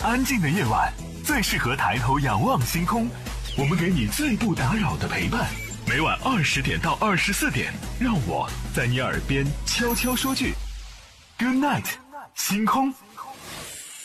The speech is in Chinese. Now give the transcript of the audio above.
安静的夜晚，最适合抬头仰望星空。我们给你最不打扰的陪伴。每晚20点到24点，让我在你耳边悄悄说句 Good night， 星空。